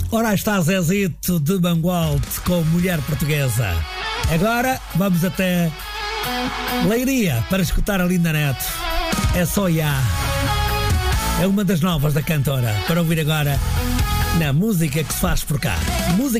Ora, está Zezito de Mangualde com Mulher Portuguesa. Agora vamos até Leiria para escutar a Linda Neto. É só já. É uma das novas da cantora. Para ouvir agora na música que se faz por cá. Música